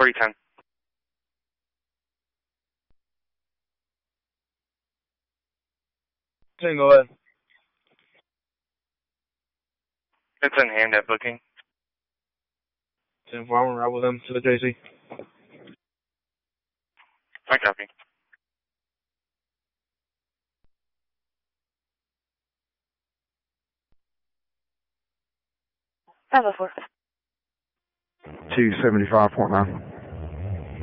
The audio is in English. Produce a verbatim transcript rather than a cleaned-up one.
three ten. ten, go ahead. It's in hand at booking. ten four, I'm going to ride with them to the J C. I copy. five oh four. two seventy-five point nine.